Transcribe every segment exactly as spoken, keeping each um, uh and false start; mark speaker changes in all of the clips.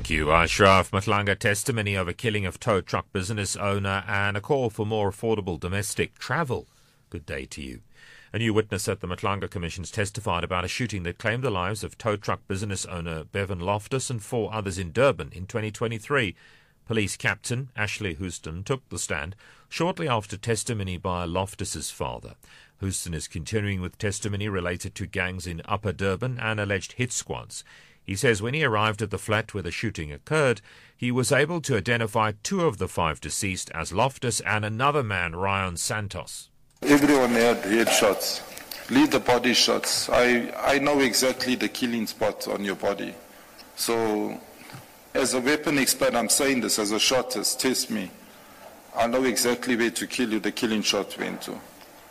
Speaker 1: Thank you. Ashraf Matlanga. Testimony over killing of tow truck business owner and a call for more affordable domestic travel. Good day to you. A new witness at the Matlanga Commission's testified about a shooting that claimed the lives of tow truck business owner Bevan Loftus and four others in Durban in twenty twenty-three. Police Captain Ashley Houston took the stand shortly after testimony by Loftus's father. Houston is continuing with testimony related to gangs in Upper Durban and alleged hit squads. He says when he arrived at the flat where the shooting occurred, he was able to identify two of the five deceased as Loftus and another man, Ryan Santos.
Speaker 2: Everyone had headshots, lead the body shots. I, I know exactly the killing spot on your body. So, as a weapon expert, I'm saying this as a shot test, test me. I know exactly where to kill you, the killing shot went to.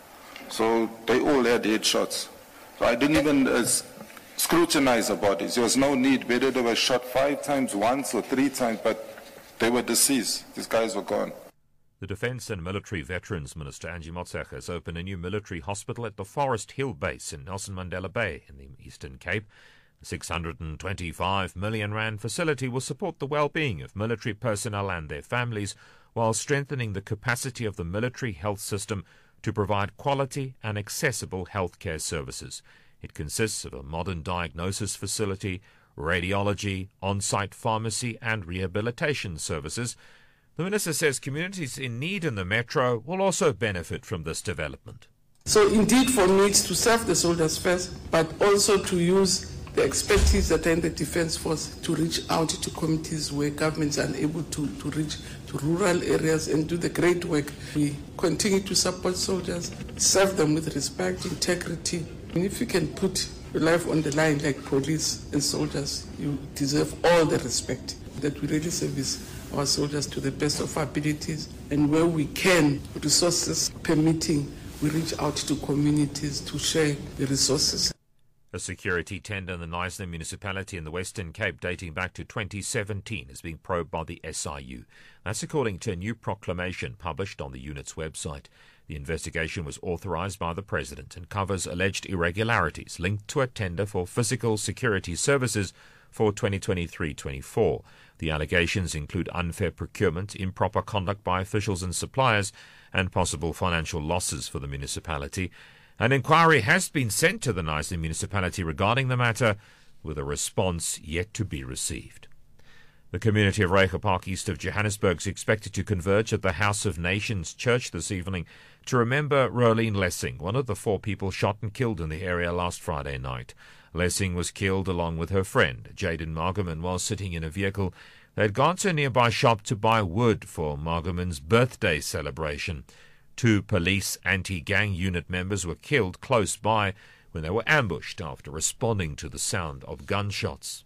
Speaker 2: So, they all had headshots. So I didn't even uh, scrutinize the bodies. There was no need, whether they were shot five times, once or three times, but they were deceased. These guys were gone.
Speaker 1: The Defence and Military Veterans Minister Angie Motshekga has opened a new military hospital at the Forest Hill Base in Nelson Mandela Bay in the Eastern Cape. The six hundred twenty-five million rand facility will support the well-being of military personnel and their families while strengthening the capacity of the military health system to provide quality and accessible healthcare services. It consists of a modern diagnosis facility, radiology, on-site pharmacy and rehabilitation services. The Minister says communities in need in the metro will also benefit from this development.
Speaker 3: So indeed for me it's to serve the soldiers first, but also to use the expertise that are in the Defence Force to reach out to communities where governments are unable to, to reach to rural areas and do the great work. We continue to support soldiers, serve them with respect, integrity. And if you can put your life on the line like police and soldiers, you deserve all the respect that we really service our soldiers to the best of our abilities, and where we can, resources permitting, we reach out to communities to share the resources.
Speaker 1: A security tender in the Knysna municipality in the Western Cape dating back to twenty seventeen is being probed by the S I U. That's according to a new proclamation published on the unit's website. The investigation was authorised by the President and covers alleged irregularities linked to a tender for physical security services for twenty twenty-three twenty-four. The allegations include unfair procurement, improper conduct by officials and suppliers, and possible financial losses for the municipality. An inquiry has been sent to the Knysna municipality regarding the matter, with a response yet to be received. The community of Reiger Park east of Johannesburg is expected to converge at the House of Nations Church this evening to remember Rolene Lessing, one of the four people shot and killed in the area last Friday night. Lessing was killed along with her friend, Jaden Margaman, while sitting in a vehicle. They had gone to a nearby shop to buy wood for Margaman's birthday celebration. Two police anti-gang unit members were killed close by when they were ambushed after responding to the sound of gunshots.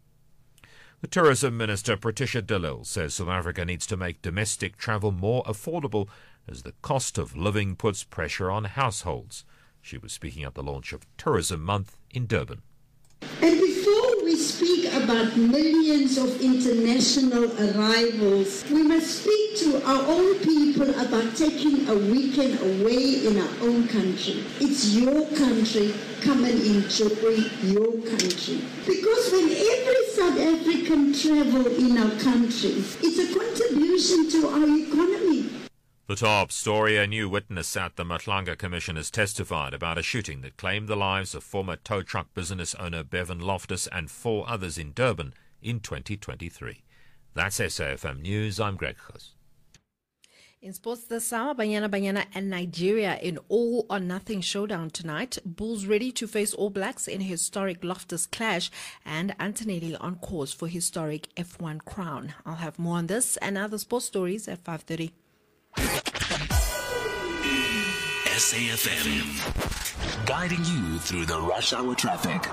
Speaker 1: The Tourism Minister, Patricia de Lille, says South Africa needs to make domestic travel more affordable as the cost of living puts pressure on households. She was speaking at the launch of Tourism Month in Durban.
Speaker 4: And before we speak about millions of international arrivals, we must speak to our own people about taking a weekend away in our own country. It's your country. Come and enjoy your country. Because when every South African travel in our country, it's a contribution to our economy.
Speaker 1: The top story, a new witness at the Matlanga Commission has testified about a shooting that claimed the lives of former tow truck business owner Bevan Loftus and four others in Durban in twenty twenty-three. That's S A F M News. I'm Greg Khus.
Speaker 5: In sports this hour, Banyana Banyana and Nigeria in all or nothing showdown tonight. Bulls ready to face All Blacks in a historic Loftus clash, and Antonelli on course for historic F one crown. I'll have more on this and other sports stories at five thirty.
Speaker 6: S A F M, guiding you through the rush hour traffic.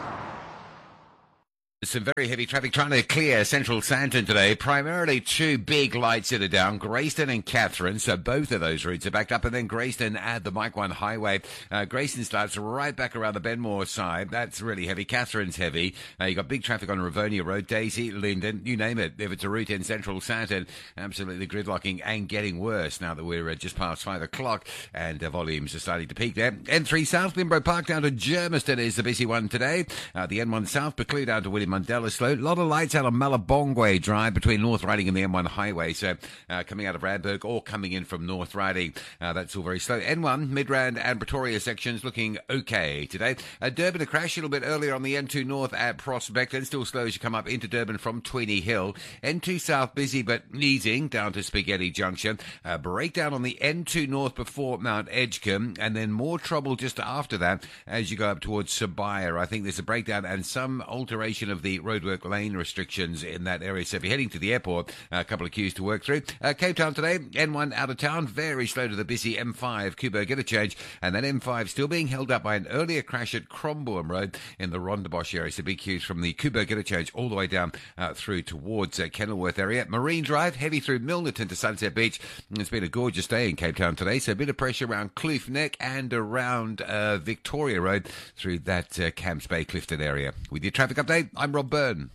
Speaker 7: Some very heavy traffic trying to clear central Sandton today. Primarily two big lights that are down, Grayston and Catherine. So both of those routes are backed up. And then Grayston add the Mike one Highway. Uh, Grayston starts right back around the Benmore side. That's really heavy. Catherine's heavy. Uh, you got big traffic on Rivonia Road, Daisy, Linden, you name it. If it's a route in central Sandton, absolutely gridlocking and getting worse now that we're uh, just past five o'clock and uh, volumes are starting to peak there. N three South, Limbo Park down to Germiston is the busy one today. Uh, the N one South, Buccleuch down to William Mandela slow. A lot of lights out on Malabongwe Drive between North Riding and the M one highway. So uh, coming out of Randburg or coming in from North Riding, uh, that's all very slow. N one, Midrand and Pretoria sections looking okay today. Uh, Durban, a crash a little bit earlier on the N two North at Prospect and still slow as you come up into Durban from Tweeny Hill. N two South busy but easing down to Spaghetti Junction. Uh, breakdown on the N two North before Mount Edgecombe, and then more trouble just after that as you go up towards Sabaya. I think there's a breakdown and some alteration of the roadwork lane restrictions in that area. So if you're heading to the airport, a couple of queues to work through. Uh, Cape Town today, N one out of town, very slow to the busy M five, Kubo interchange, and then M five still being held up by an earlier crash at Crombourne Road in the Rondebosch area. So big queues from the Kubo interchange all the way down uh, through towards uh, Kenilworth area. Marine Drive, heavy through Milnerton to Sunset Beach. It's been a gorgeous day in Cape Town today, so a bit of pressure around Kloof Neck and around uh, Victoria Road through that uh, Camps Bay Clifton area. With your traffic update, I'm Rob Byrne.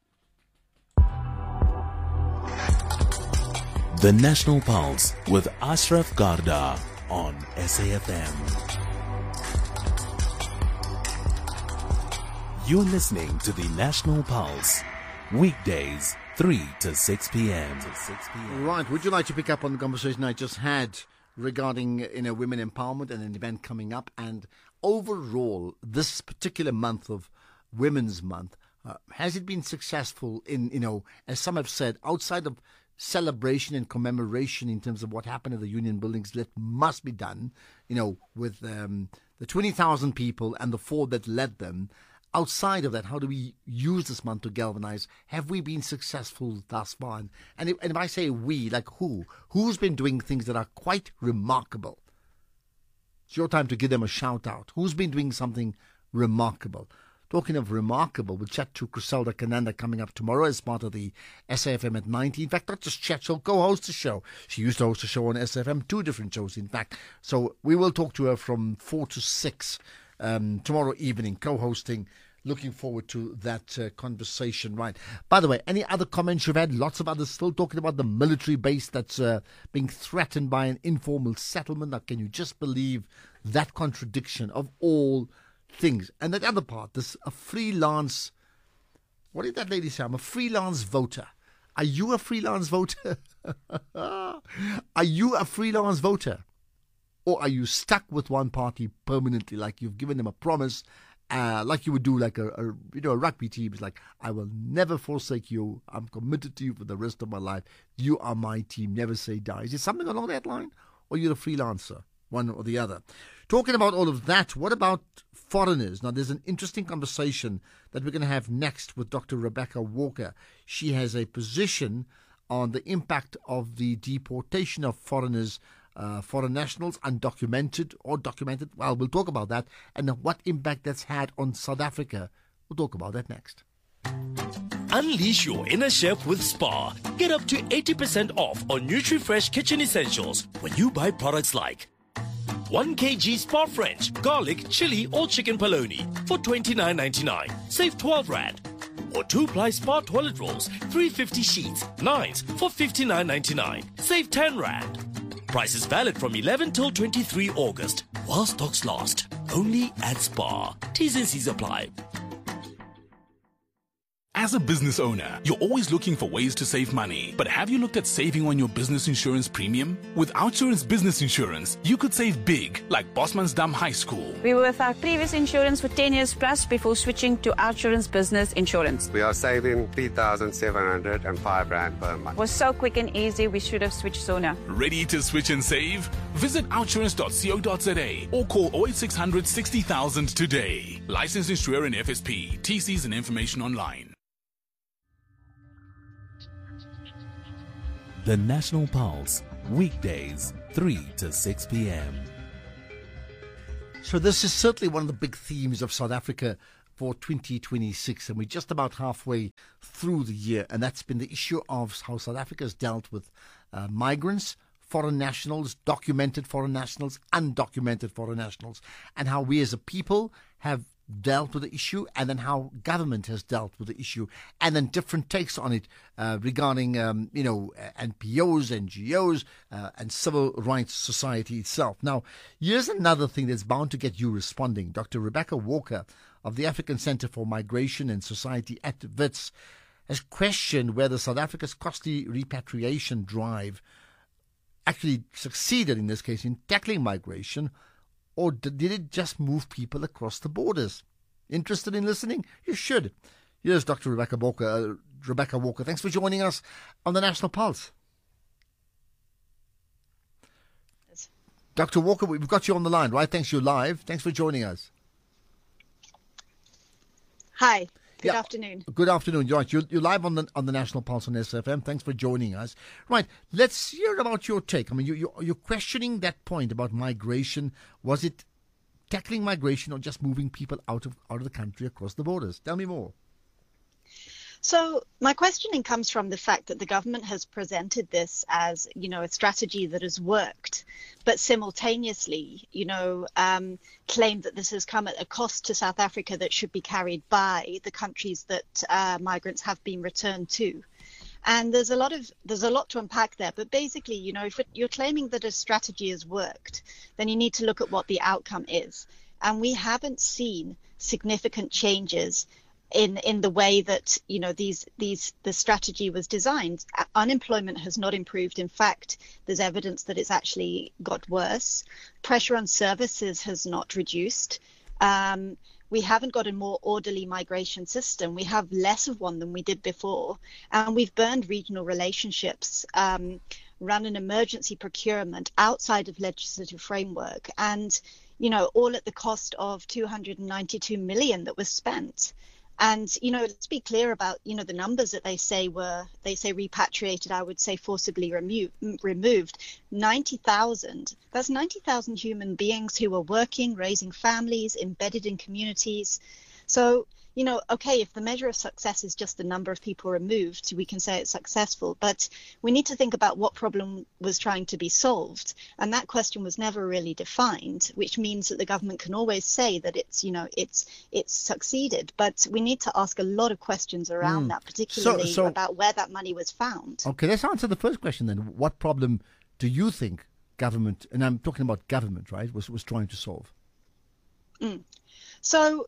Speaker 6: The National Pulse with Ashraf Garda on S A F M. You're listening to the National Pulse, weekdays three to six p.m.
Speaker 8: Right, would you like to pick up on the conversation I just had regarding, you know, women empowerment and an event coming up, and overall this particular month of Women's Month, uh, has it been successful in, you know, as some have said, outside of celebration and commemoration in terms of what happened at the union buildings that must be done, you know, with um, the twenty thousand people and the four that led them. Outside of that, how do we use this month to galvanize? Have we been successful thus far? And if, and if I say we, like who? Who's been doing things that are quite remarkable? It's your time to give them a shout out. Who's been doing something remarkable? Talking of remarkable, we'll chat to Griselda Kananda coming up tomorrow as part of the S A F M at ninety. In fact, not just chat, she'll co-host the show. She used to host a show on S A F M, two different shows, in fact. So we will talk to her from four to six um, tomorrow evening, co-hosting. Looking forward to that uh, conversation. Right. By the way, any other comments you've had? Lots of others still talking about the military base that's uh, being threatened by an informal settlement. Now, can you just believe that contradiction of all things? And that other part, this a freelance, what did that lady say? I'm a freelance voter. Are you a freelance voter? Are you a freelance voter? Or are you stuck with one party permanently, like you've given them a promise? Uh, like you would do like a, a you know a rugby team. It's like, I will never forsake you. I'm committed to you for the rest of my life. You are my team. Never say die. Is it something along that line? Or you're a freelancer? One or the other. Talking about all of that, what about foreigners? Now, there's an interesting conversation that we're going to have next with Doctor Rebecca Walker. She has a position on the impact of the deportation of foreigners, Uh, foreign nationals, undocumented or documented. Well, we'll talk about that and what impact that's had on South Africa. We'll talk about that next.
Speaker 9: Unleash your inner chef with Spar. Get up to eighty percent off on NutriFresh kitchen essentials when you buy products like one kilogram Spar French, garlic, chili or chicken polony for twenty-nine ninety-nine. Save twelve rand. Or two-ply Spar toilet rolls, three hundred fifty sheets, nines for fifty-nine ninety-nine. Save ten rand. Price is valid from eleven till twenty-three August, while stocks last. Only at Spar. T's and C's apply.
Speaker 10: As a business owner, you're always looking for ways to save money. But have you looked at saving on your business insurance premium? With Outsurance Business Insurance, you could save big, like Bosmansdam High School.
Speaker 11: We were with our previous insurance for ten years plus before switching to Outsurance Business Insurance.
Speaker 12: We are saving three thousand seven hundred five rand per month.
Speaker 11: It was so quick and easy, we should have switched sooner.
Speaker 10: Ready to switch and save? Visit outsurance dot co dot za or call oh eight six hundred sixty thousand today. Licensed insurer in F S P. T Cs and information online.
Speaker 6: The National Pulse, weekdays, three to six p.m.
Speaker 8: So this is certainly one of the big themes of South Africa for twenty twenty-six, and we're just about halfway through the year, and that's been the issue of how South Africa has dealt with uh, migrants, foreign nationals, documented foreign nationals, undocumented foreign nationals, and how we as a people have dealt with the issue, and then how government has dealt with the issue, and then different takes on it uh, regarding, um, you know, N P Os, N G Os, uh, and civil rights society itself. Now, here's another thing that's bound to get you responding. Doctor Rebecca Walker of the African Centre for Migration and Society at Wits has questioned whether South Africa's costly repatriation drive actually succeeded, in this case, in tackling migration, or did it just move people across the borders? Interested in listening? You should. Here's Doctor Rebecca Walker. Uh, Rebecca Walker, thanks for joining us on the National Pulse. Doctor Walker, we've got you on the line, right? Thanks, you're live. Thanks for joining us.
Speaker 13: Hi. Good
Speaker 8: yeah.
Speaker 13: afternoon.
Speaker 8: Good afternoon. You're right. You're, you're live on the on the National Pulse on S F M. Thanks for joining us. Right. Let's hear about your take. I mean, you, you, you're questioning that point about migration. Was it tackling migration or just moving people out of out of the country across the borders? Tell me more.
Speaker 13: So my questioning comes from the fact that the government has presented this as, you know, a strategy that has worked, but simultaneously, you know, um, claimed that this has come at a cost to South Africa that should be carried by the countries that uh, migrants have been returned to. And there's a lot of there's a lot to unpack there. But basically, you know, if you're claiming that a strategy has worked, then you need to look at what the outcome is. And we haven't seen significant changes in in the way that, you know, these these the strategy was designed. Unemployment has not improved. In fact, there's evidence that it's actually got worse. Pressure on services has not reduced. Um, we haven't got a more orderly migration system. We have less of one than we did before, and we've burned regional relationships, um, run an emergency procurement outside of legislative framework, and, you know, all at the cost of two hundred ninety-two million that was spent. And, you know, let's be clear about, you know, the numbers that they say were, they say repatriated, I would say forcibly remo- removed, ninety thousand. That's ninety thousand human beings who were working, raising families, embedded in communities. So, you know, okay, if the measure of success is just the number of people removed, we can say it's successful. But we need to think about what problem was trying to be solved. And that question was never really defined, which means that the government can always say that it's, you know, it's it's succeeded. But we need to ask a lot of questions around mm. that, particularly so, so, about where that money was found.
Speaker 8: Okay, let's answer the first question then. What problem do you think government, and I'm talking about government, right, was, was trying to solve?
Speaker 13: Mm. So...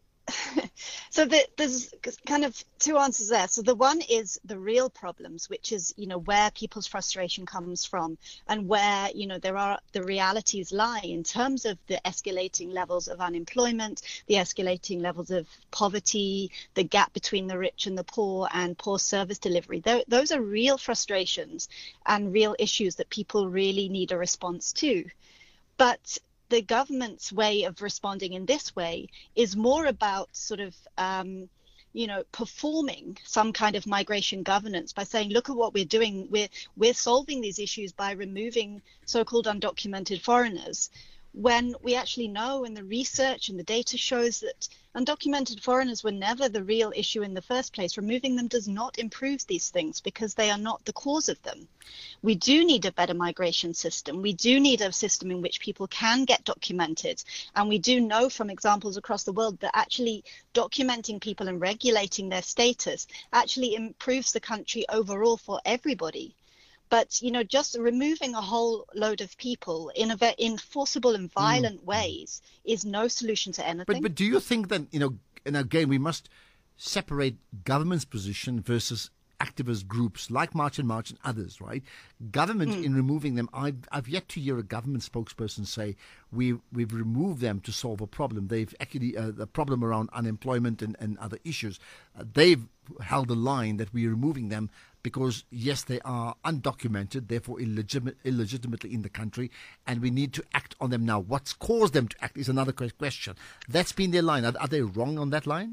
Speaker 13: So the, there's kind of two answers there. So the one is the real problems, which is, you know, where people's frustration comes from and where, you know, there are the realities lie in terms of the escalating levels of unemployment, the escalating levels of poverty, the gap between the rich and the poor, and poor service delivery. Th- those are real frustrations and real issues that people really need a response to. But the government's way of responding in this way is more about sort of, um, you know, performing some kind of migration governance by saying, look at what we're doing. We're, we're solving these issues by removing so-called undocumented foreigners, when we actually know, and the research and the data shows that undocumented foreigners were never the real issue in the first place. Removing them does not improve these things because they are not the cause of them. We do need a better migration system. We do need a system in which people can get documented. And we do know from examples across the world that actually documenting people and regulating their status actually improves the country overall for everybody. But, you know, just removing a whole load of people in a ve- in forcible and violent mm. ways is no solution to anything.
Speaker 8: But, but do you think that, you know, and again, we must separate government's position versus activist groups like March and March and others, right? Government, mm. in removing them, I've, I've yet to hear a government spokesperson say we, we've removed them to solve a problem. They've actually, uh, the problem around unemployment and, and other issues, uh, they've held the line that we're removing them because, yes, they are undocumented, therefore illegitimate, illegitimately in the country, and we need to act on them now. What's caused them to act is another question. That's been their line. Are, are they wrong on that line?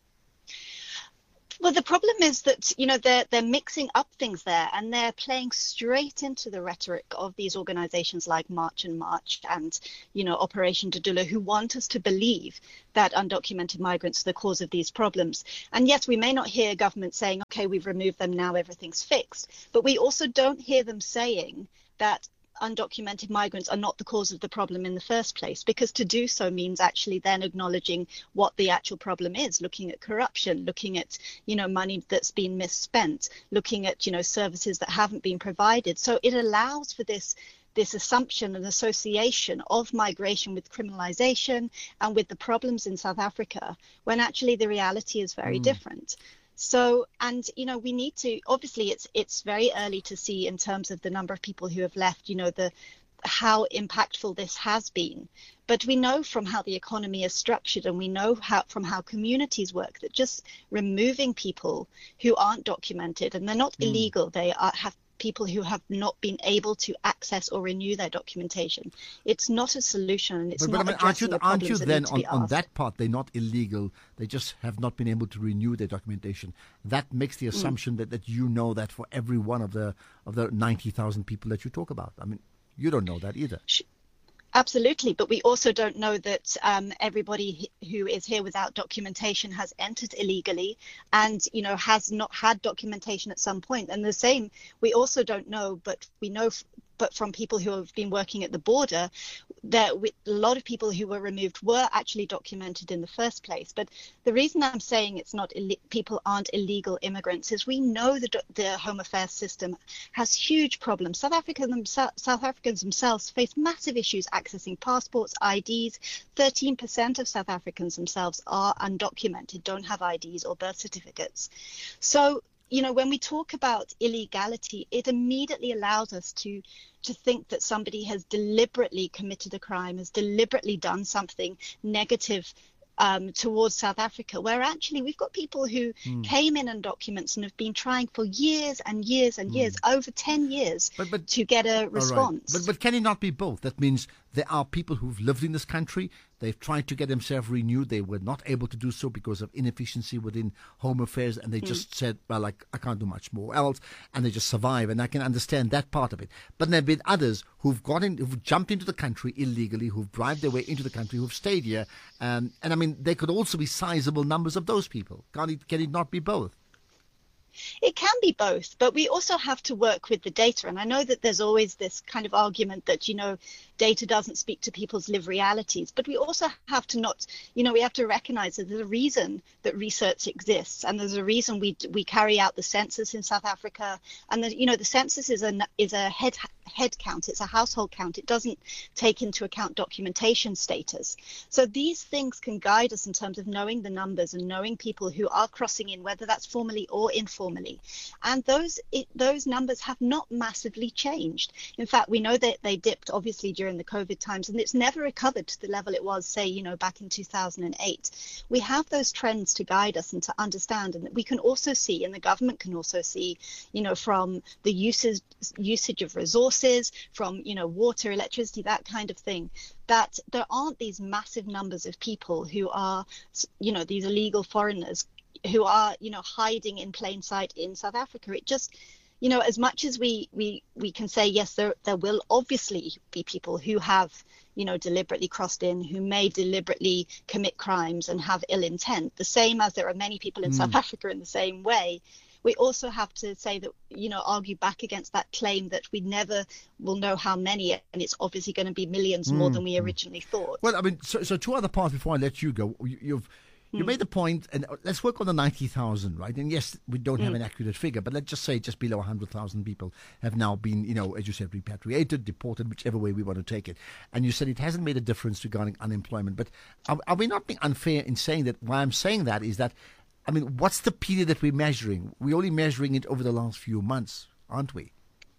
Speaker 13: Well, the problem is that, you know, they're, they're mixing up things there, and they're playing straight into the rhetoric of these organizations like March and March and, you know, Operation Dudula, who want us to believe that undocumented migrants are the cause of these problems. And yes, we may not hear government saying, OK, we've removed them, now everything's fixed. But we also don't hear them saying that undocumented migrants are not the cause of the problem in the first place, because to do so means actually then acknowledging what the actual problem is, looking at corruption, looking at, you know, money that's been misspent, looking at, you know, services that haven't been provided. So it allows for this this assumption and association of migration with criminalization and with the problems in South Africa, when actually the reality is very mm. different. So, and, you know, we need to, obviously it's it's very early to see in terms of the number of people who have left, you know, the how impactful this has been. But we know from how the economy is structured, and we know how from how communities work, that just removing people who aren't documented, and they're not mm. illegal, they are, have people who have not been able to access or renew their documentation. It's not a solution, and it's
Speaker 8: but,
Speaker 13: not
Speaker 8: but, I mean,
Speaker 13: addressing
Speaker 8: aren't you,
Speaker 13: the
Speaker 8: aren't
Speaker 13: problems
Speaker 8: you
Speaker 13: that
Speaker 8: then
Speaker 13: need to
Speaker 8: on,
Speaker 13: be
Speaker 8: on
Speaker 13: asked.
Speaker 8: that part, they're not illegal, they just have not been able to renew their documentation. That makes the assumption mm. that, that you know that for every one of the of the ninety thousand people that you talk about. I mean, you don't know that either.
Speaker 13: Absolutely, but we also don't know that um, everybody who is here without documentation has entered illegally and, you know, has not had documentation at some point. And the same, we also don't know, but we know f- but from people who have been working at the border, that a lot of people who were removed were actually documented in the first place. But the reason I'm saying it's not Ill- people aren't illegal immigrants is we know that the Home Affairs system has huge problems. South African themse- South Africans themselves face massive issues accessing passports, I Ds. thirteen percent of South Africans themselves are undocumented, don't have I Ds or birth certificates. So, you know, when we talk about illegality, it immediately allows us to to think that somebody has deliberately committed a crime, has deliberately done something negative um, towards South Africa, where actually we've got people who mm. came in on documents and have been trying for years and years and mm. years, over ten years, but, but, to get a response.
Speaker 8: Right. But, but can it not be both? That means there are people who've lived in this country, they've tried to get themselves renewed, they were not able to do so because of inefficiency within Home Affairs, and they mm. just said, well, like, I can't do much more else, and they just survive, and I can understand that part of it. But there have been others who've got in, who've jumped into the country illegally, who've bribed their way into the country, who've stayed here, um, and I mean, there could also be sizable numbers of those people. Can it, can it not be both?
Speaker 13: It can be both, but we also have to work with the data. And I know that there's always this kind of argument that, you know, data doesn't speak to people's lived realities. But we also have to not, you know, we have to recognize that there's a reason that research exists. And there's a reason we we carry out the census in South Africa. And, the, you know, the census is a, is a head head count. It's a household count. It doesn't take into account documentation status. So these things can guide us in terms of knowing the numbers and knowing people who are crossing in, whether that's formally or informally. And those it, those numbers have not massively changed. In fact, we know that they dipped obviously during the COVID times, and it's never recovered to the level it was, say, you know, back in two thousand eight. We have those trends to guide us and to understand, and we can also see, and the government can also see, you know, from the usage usage of resources, from, you know, water, electricity, that kind of thing, that there aren't these massive numbers of people who are, you know, these illegal foreigners who are, you know, hiding in plain sight in South Africa. It just, you know, as much as we we we can say, yes, there there will obviously be people who have, you know, deliberately crossed in, who may deliberately commit crimes and have ill intent, the same as there are many people in mm. South Africa in the same way. We also have to say that, you know, argue back against that claim that we never will know how many, and it's obviously going to be millions mm. more than we originally thought.
Speaker 8: Well, I mean, so, so two other parts before I let you go. You, you've You mm. made the point, and let's work on the ninety thousand, right? And yes, we don't have mm. an accurate figure, but let's just say just below one hundred thousand people have now been, you know, as you said, repatriated, deported, whichever way we want to take it. And you said it hasn't made a difference regarding unemployment. But are, are we not being unfair in saying that? Why I'm saying that is that, I mean, what's the period that we're measuring? We're only measuring it over the last few months, aren't we?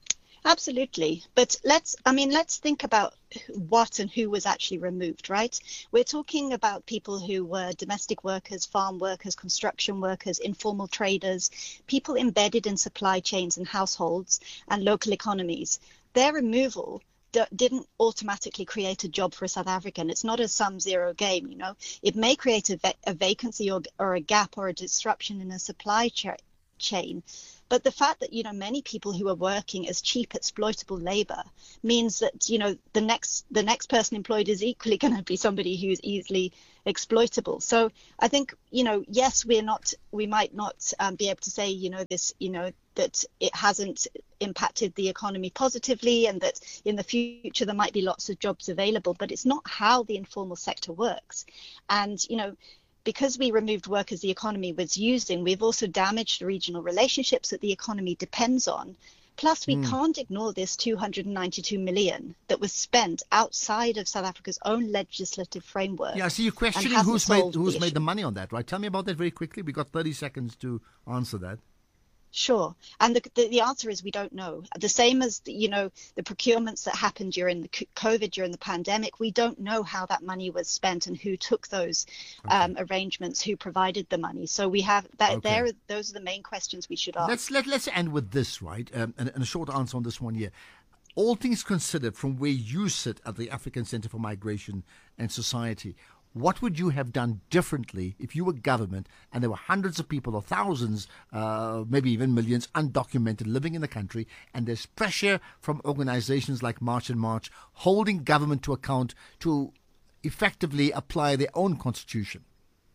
Speaker 13: Absolutely. But let's, I mean, let's think about what and who was actually removed, right? We're talking about people who were domestic workers, farm workers, construction workers, informal traders, people embedded in supply chains and households and local economies. Their removal d- didn't automatically create a job for a South African. It's not a sum zero game, you know. It may create a, va- a vacancy or, or a gap or a disruption in a supply cha- chain. But the fact that, you know, many people who are working as cheap exploitable labor means that, you know, the next the next person employed is equally going to be somebody who's easily exploitable. So I think, you know, yes, we're not we might not um, be able to say, you know, this, you know, that it hasn't impacted the economy positively and that in the future there might be lots of jobs available. But it's not how the informal sector works. And, you know, because we removed workers the economy was using, we've also damaged the regional relationships that the economy depends on. Plus, we
Speaker 8: Mm.
Speaker 13: can't ignore this two hundred ninety-two million that was spent outside of South Africa's own legislative framework.
Speaker 8: Yeah, so you're questioning
Speaker 13: and
Speaker 8: who's
Speaker 13: hasn't
Speaker 8: made
Speaker 13: solved
Speaker 8: who's
Speaker 13: the
Speaker 8: made
Speaker 13: issue.
Speaker 8: the money on that, right? Tell me about that very quickly. We've got thirty seconds to answer that.
Speaker 13: Sure. And the, the the answer is we don't know. The same as, the, you know, the procurements that happened during the c- COVID, during the pandemic, we don't know how that money was spent and who took those um, arrangements, who provided the money. So we have that
Speaker 8: Okay.
Speaker 13: there. Those are the main questions we should ask.
Speaker 8: Let's let, let's end with this, right? Um, and, and a short answer on this one here. All things considered, from where you sit at the African Center for Migration and Society, what would you have done differently if you were government and there were hundreds of people or thousands, uh, maybe even millions, undocumented living in the country, and there's pressure from organizations like March and March holding government to account to effectively apply their own constitution?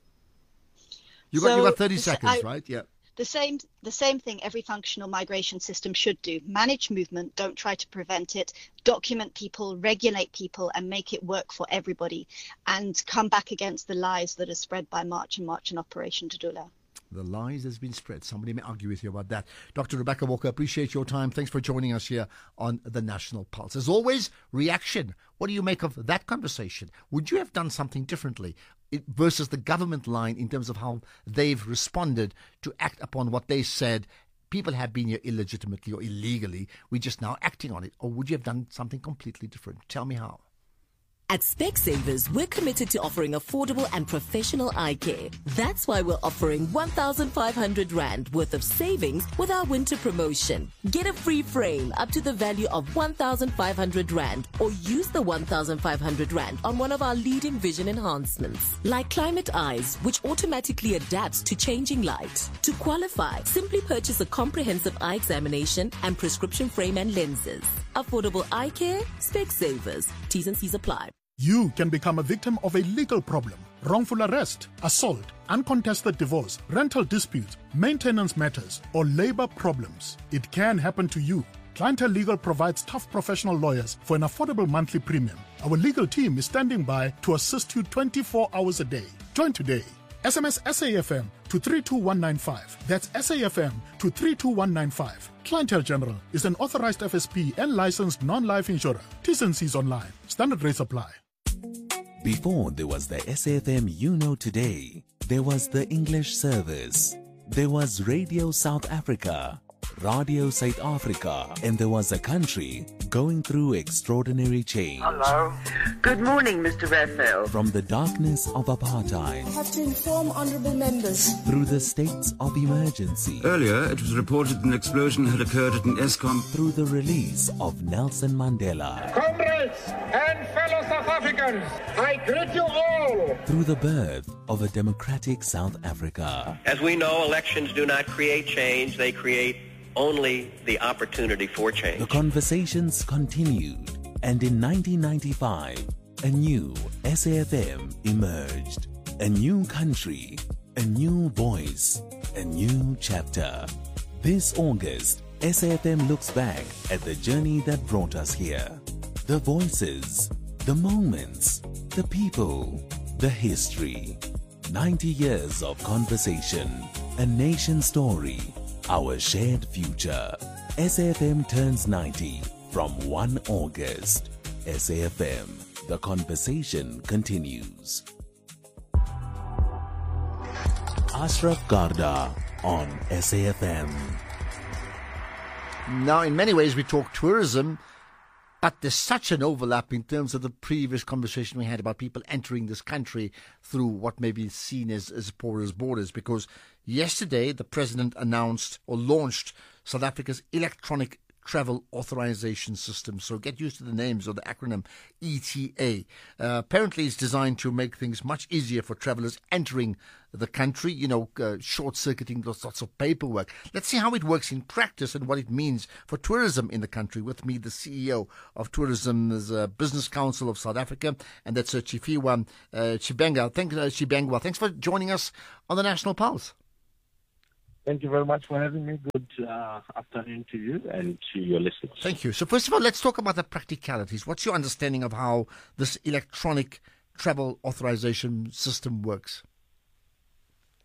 Speaker 8: You got, you
Speaker 13: So,
Speaker 8: got thirty
Speaker 13: s-
Speaker 8: seconds,
Speaker 13: I-
Speaker 8: right? Yeah.
Speaker 13: The same, the same thing every functional migration system should do. Manage movement, don't try to prevent it. Document people, regulate people, and make it work for everybody. And come back against the lies that are spread by March and March and Operation Tudula.
Speaker 8: The lies that's been spread. Somebody may argue with you about that. Doctor Rebecca Walker, appreciate your time. Thanks for joining us here on the National Pulse. As always, reaction. What do you make of that conversation? Would you have done something differently it, versus the government line in terms of how they've responded to act upon what they said? People have been here illegitimately or illegally. We're just now acting on it. Or would you have done something completely different? Tell me how.
Speaker 14: At Specsavers, we're committed to offering affordable and professional eye care. That's why we're offering one thousand five hundred rand worth of savings with our winter promotion. Get a free frame up to the value of one thousand five hundred rand, or use the one thousand five hundred rand on one of our leading vision enhancements, like Climate Eyes, which automatically adapts to changing light. To qualify, simply purchase a comprehensive eye examination and prescription frame and lenses. Affordable eye care, Specsavers. T's and C's apply.
Speaker 15: You can become a victim of a legal problem, wrongful arrest, assault, uncontested divorce, rental dispute, maintenance matters, or labor problems. It can happen to you. Clientele Legal provides tough professional lawyers for an affordable monthly premium. Our legal team is standing by to assist you twenty-four hours a day. Join today. S M S S A F M to three two one nine five. That's S A F M to three two one nine five. Clientele General is an authorized F S P and licensed non-life insurer. T's and C's online. Standard rates apply.
Speaker 16: Before there was the S A F M you know today, there was the English service. There was Radio South Africa, Radio South Africa, and there was a country going through extraordinary change.
Speaker 17: Hello. Good morning, Mister Raphael.
Speaker 16: From the darkness of apartheid
Speaker 17: I have to inform honourable members.
Speaker 16: through the states of emergency,
Speaker 18: Earlier, it was reported an explosion had occurred at an ESCOM.
Speaker 16: through the release of Nelson Mandela,
Speaker 19: Comrades and fellow South Africans, I greet you all.
Speaker 16: through the birth of a democratic South Africa.
Speaker 20: As we know, elections do not create change, they create only the opportunity for change.
Speaker 16: The conversations continued, and in nineteen ninety-five, a new S A F M emerged. A new country, a new voice, a new chapter. This August, S A F M looks back at the journey that brought us here. The voices, the moments, the people, the history. ninety years of conversation, a nation story, our shared future. S A F M turns ninety from first of August. S A F M, the conversation continues. Ashraf Garda on S A F M.
Speaker 8: Now, in many ways, we talk tourism, but there's such an overlap in terms of the previous conversation we had about people entering this country through what may be seen as, as porous borders, because yesterday the president announced or launched South Africa's electronic travel authorization system. So get used to the names of the acronym E T A. Uh, apparently it's designed to make things much easier for travelers entering the country, you know, uh, short-circuiting those sorts of paperwork. Let's see how it works in practice and what it means for tourism in the country. With me, the C E O of Tourism's uh, Business Council of South Africa, and that's uh, Chifiwa uh, Chibenga. Thank, uh, Chibengwa. Thanks for joining us on the National Pulse.
Speaker 21: Thank you very much for having me. Good uh, afternoon to you and to your listeners.
Speaker 8: Thank you. So first of all, let's talk about the practicalities. What's your understanding of how this electronic travel authorization system works?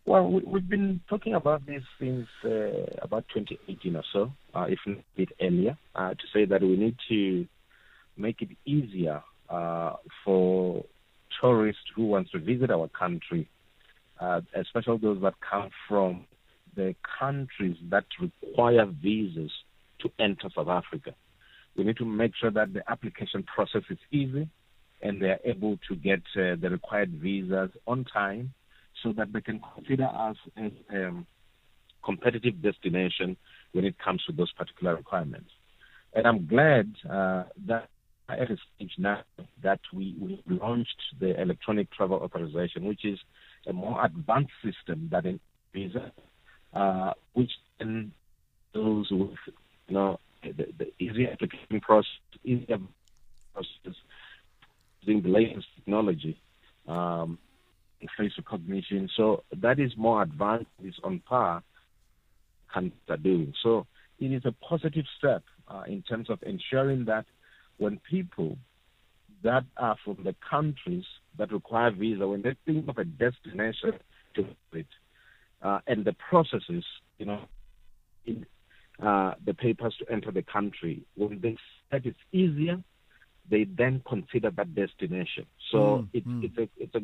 Speaker 21: Well, we, we've been talking about this since uh, about twenty eighteen or so, uh, if not a bit earlier, uh, to say that we need to make it easier uh, for tourists who want to visit our country, uh, especially those that come from the countries that require visas to enter South Africa. We need to make sure that the application process is easy and they are able to get uh, the required visas on time, so that they can consider us as a um, competitive destination when it comes to those particular requirements. And I'm glad uh, that at a stage now that we, we launched the electronic travel authorization, which is a more advanced system than a visa, uh, which then deals with, you know, the, the easy application process, easier process, using the latest technology. Um, face recognition. So that is more advanced, is on par countries are doing. So it is a positive step uh, in terms of ensuring that when people that are from the countries that require visa, when they think of a destination to visit, uh, and the processes, you know, in uh, the papers to enter the country, when they said it's easier, they then consider that destination. So mm, it, mm. it's a it's a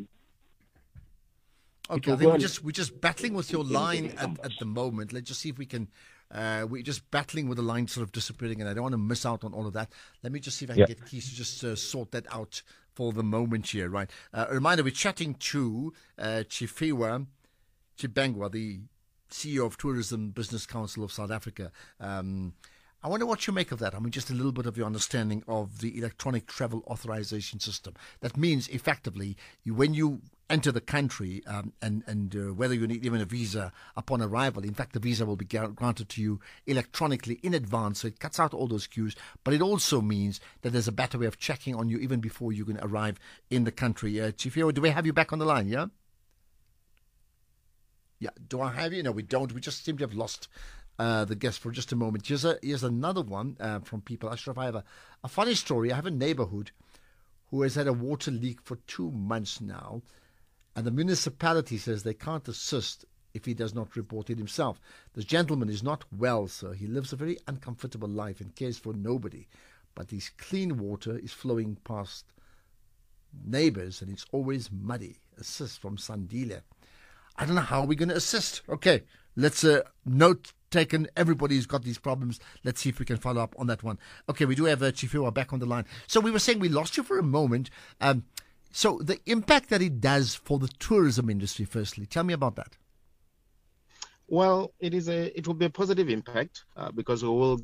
Speaker 8: Okay, I think we're just we're just battling with your line at, at the moment. Let's just see if we can. Uh, we're just battling with the line sort of disappearing, and I don't want to miss out on all of that. Let me just see if I can yeah. get Keith to just uh, sort that out for the moment here, right? Uh, a reminder: we're chatting to uh, Chifewa Chibengwa, the C E O of Tourism Business Council of South Africa. Um, I wonder what you make of that. I mean, just a little bit of your understanding of the electronic travel authorization system. That means, effectively, you, when you enter the country um, and, and uh, whether you need even a visa upon arrival, in fact, the visa will be granted to you electronically in advance, so it cuts out all those queues. But it also means that there's a better way of checking on you even before you can arrive in the country. Uh, Chifewa, do we have you back on the line, yeah? Yeah, do I have you? No, we don't. We just seem to have lost Uh, the guest for just a moment. Here's, a, here's another one uh, from people. Ashraf, I have a, a funny story. I have a neighborhood who has had a water leak for two months now, and the municipality says they can't assist if he does not report it himself. This gentleman is not well, sir. He lives a very uncomfortable life and cares for nobody, but his clean water is flowing past neighbors, and it's always muddy. Assist from Sandile. I don't know how we're going to assist. Okay, let's uh, note taken. Everybody's got these problems. Let's see if we can follow up on that one. Okay, we do have uh, Chifewa back on the line. So we were saying we lost you for a moment. Um, so the impact that it does for the tourism industry, firstly, tell me about that.
Speaker 2: Well, it is a it will be a positive impact uh, because we will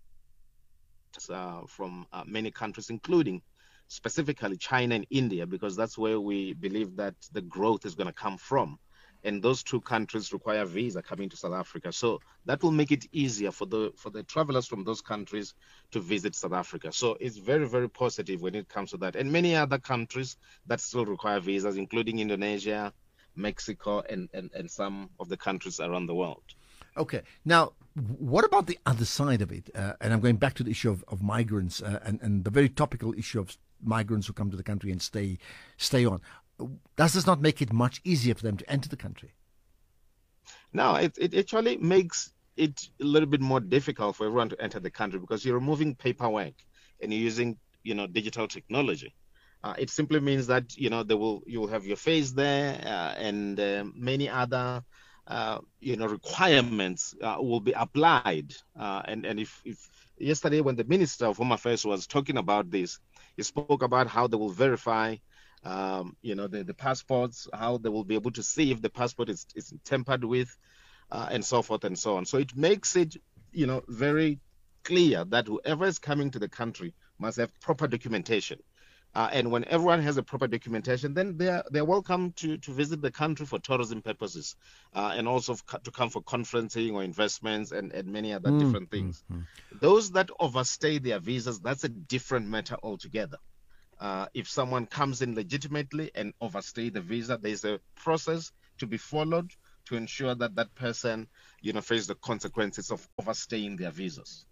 Speaker 2: uh, from uh, many countries, including specifically China and India, because that's where we believe that the growth is going to come from. And those two countries require visa coming to South Africa. So that will make it easier for the for the travelers from those countries to visit South Africa. So it's very, very positive when it comes to that. And many other countries that still require visas, including Indonesia, Mexico, and, and, and some of the countries around the world.
Speaker 8: Okay. Now, what about the other side of it? Uh, and I'm going back to the issue of, of migrants uh, and, and the very topical issue of migrants who come to the country and stay stay on. Does this not make it much easier for them to enter the country?
Speaker 2: No, it, it actually makes it a little bit more difficult for everyone to enter the country because you're removing paperwork and you're using, you know, digital technology. Uh, it simply means that, you know, they will you will have your face there uh, and uh, many other, uh, you know, requirements uh, will be applied. Uh, and, and if, if yesterday when the Minister of Home Affairs was talking about this, he spoke about how they will verify Um, you know, the, the passports, how they will be able to see if the passport is, is tampered with, uh, and so forth and so on. So it makes it, you know, very clear that whoever is coming to the country must have proper documentation. Uh, and when everyone has a proper documentation, then they're, they're welcome to, to visit the country for tourism purposes, uh, and also to come for conferencing or investments and, and many other mm, different things. Mm, mm. Those that overstay their visas, that's a different matter altogether. Uh, if someone comes in legitimately and overstay the visa, there's a process to be followed to ensure that that person, you know, faces the consequences of overstaying their visas.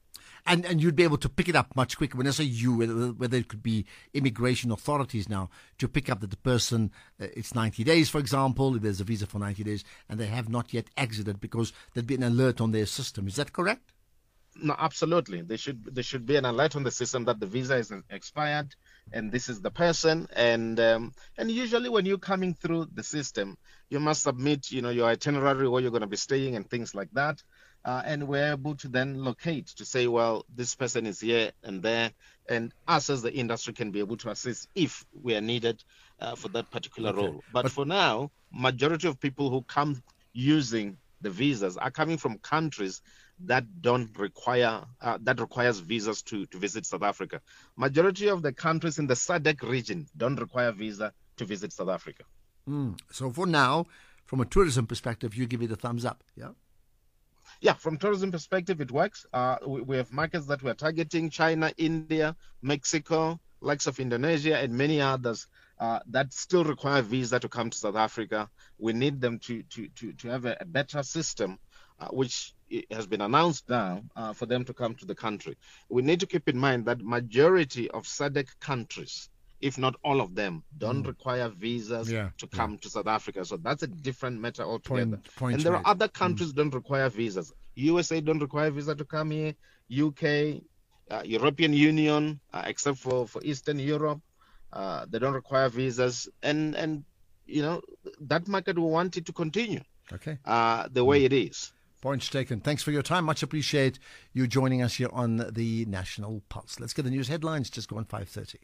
Speaker 8: And and you'd be able to pick it up much quicker. When I say you, whether, whether it could be immigration authorities now, to pick up that the person, uh, it's ninety days, for example, if there's a visa for ninety days, and they have not yet exited because there'd be an alert on their system. Is that correct?
Speaker 2: No, absolutely. There should there should be an alert on the system that the visa is expired, and this is the person. And um, and usually when you're coming through the system, you must submit, you know, your itinerary, where you're going to be staying, and things like that. Uh, and we're able to then locate to say, well, this person is here and there, and us as the industry can be able to assist if we are needed uh, for that particular okay. role. But, but for now, majority of people who come using the visas are coming from countries that don't require uh, that requires visas to, to visit South Africa. Majority of the countries in the S A D C region don't require visa to visit South Africa.
Speaker 8: Mm. So for now, from a tourism perspective, you give it a thumbs up, yeah?
Speaker 2: Yeah, from tourism perspective, it works. Uh, we, we have markets that we're targeting: China, India, Mexico, likes of Indonesia, and many others uh, that still require visa to come to South Africa. We need them to to to, to have a, a better system, uh, which has been announced now uh, for them to come to the country. We need to keep in mind that majority of S A D C countries, if not all of them, don't mm. require visas
Speaker 8: yeah,
Speaker 2: to come
Speaker 8: yeah.
Speaker 2: to South Africa. So that's a different matter altogether.
Speaker 8: Point, point
Speaker 2: and there
Speaker 8: right.
Speaker 2: are other countries mm. don't require visas. U S A don't require visa to come here. U K, uh, European Union, uh, except for, for Eastern Europe, uh, they don't require visas. And, and, you know, that market, we want it to continue
Speaker 8: okay.
Speaker 2: uh, the way
Speaker 8: mm.
Speaker 2: it is.
Speaker 8: Points taken. Thanks for your time. Much appreciate you joining us here on the National Pulse. Let's get the news headlines. Just go on five thirty.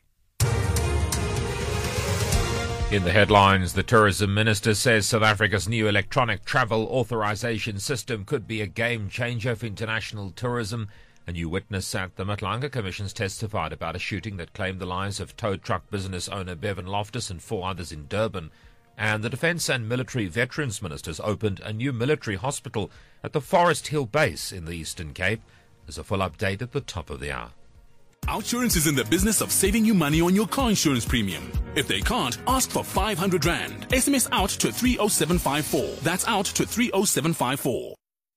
Speaker 1: In the headlines, the tourism minister says South Africa's new electronic travel authorization system could be a game changer for international tourism. A new witness at the Matlanga Commission's testified about a shooting that claimed the lives of tow truck business owner Bevan Loftus and four others in Durban. And the Defence and Military Veterans Ministers opened a new military hospital at the Forest Hill Base in the Eastern Cape. There's a full update at the top of the hour.
Speaker 10: Outsurance is in the business of saving you money on your car insurance premium. If they can't, ask for five hundred rand. S M S out to three oh seven five four. That's out to three oh seven five four.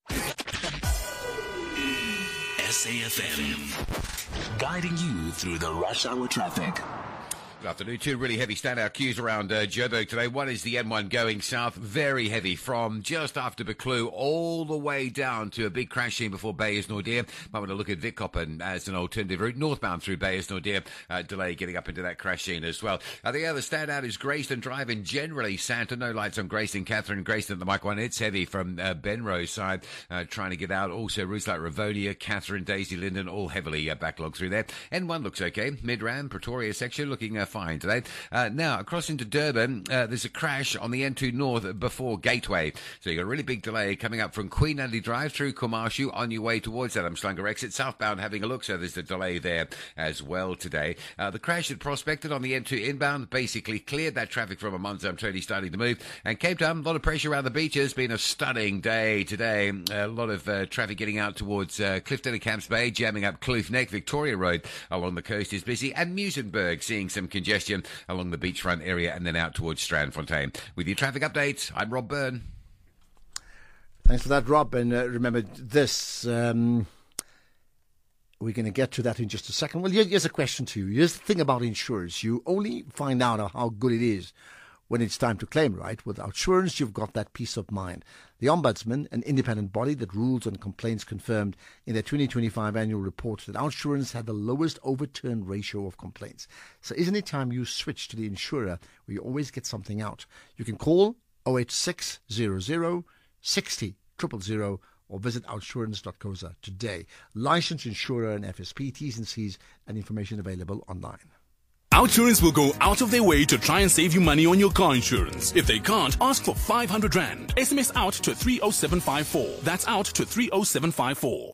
Speaker 6: S A F M, guiding you through the rush hour traffic.
Speaker 7: Good afternoon. Two really heavy standout queues around uh, Joburg today. One is the M one going south, very heavy from just after Buccleuch all the way down to a big crash scene before Beyers Naudé. Might want to look at Vicoppen as an alternative route northbound through Beyers Naudé. Uh, delay getting up into that crash scene as well. Uh, the other standout is Grayston Drive and generally Santa. No lights on Grayston. Catherine Grayston at the Mike one. It's heavy from uh, Benrose side, uh, trying to get out. Also routes like Ravonia, Catherine, Daisy, Linden, all heavily uh, backlogged through there. N one looks okay. Mid-Ram, Pretoria section looking uh, fine today. Uh, now, across into Durban, uh, there's a crash on the N two North before Gateway. So you've got a really big delay coming up from Queen Annelie Drive through Kumashu on your way towards that Umhlanga exit. Southbound having a look, so there's a delay there as well today. Uh, the crash had prospected on the N two inbound, basically cleared that traffic from Amanza. I'm totally starting to move. And Cape Town, a lot of pressure around the beaches. Been a stunning day today. A lot of uh, traffic getting out towards uh, Clifton and Camps Bay, jamming up Kloof Neck. Victoria Road along the coast is busy. And Muizenberg seeing some congestion along the beachfront area and then out towards Strandfontein. With your traffic updates, I'm Rob Byrne.
Speaker 8: Thanks for that, Rob. And uh, remember this, um, we're going to get to that in just a second. Well, here, here's a question to you. Here's the thing about insurance. You only find out how good it is when it's time to claim, right? With Outsurance, you've got that peace of mind. The Ombudsman, an independent body that rules on complaints, confirmed in their twenty twenty-five annual report that Outsurance had the lowest overturn ratio of complaints. So isn't it time you switch to the insurer where you always get something out? You can call oh eight six hundred, sixty, zero zero zero or visit outsurance dot co za today. Licensed insurer and F S P, T's and C's and information available online.
Speaker 10: Outsurance will go out of their way to try and save you money on your car insurance. If they can't, ask for five hundred rand. S M S out to three oh seven five four. That's out to three oh seven five four.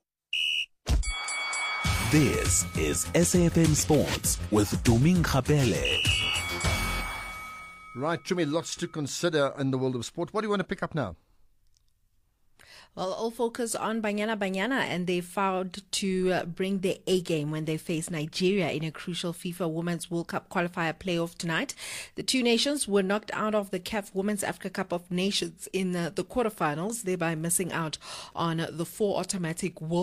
Speaker 16: This is S A F M Sports with Tumi Ngabele.
Speaker 8: Right, Tumi, lots to consider in the world of sport. What do you want to pick up now?
Speaker 5: Well, all focus on Banyana Banyana, and they vowed to uh, bring their A game when they face Nigeria in a crucial FIFA Women's World Cup qualifier playoff tonight. The two nations were knocked out of the C A F Women's Africa Cup of Nations in uh, the quarterfinals, thereby missing out on uh, the four automatic World